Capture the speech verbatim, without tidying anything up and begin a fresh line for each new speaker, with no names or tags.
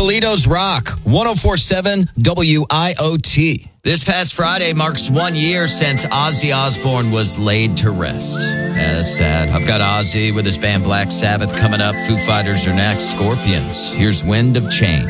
Toledo's Rock, one oh four point seven W I O T. This past Friday marks one year since Ozzy Osbourne was laid to rest. Yeah, that's sad. I've got Ozzy with his band Black Sabbath coming up. Foo Fighters are next. Scorpions. Here's Wind of Change.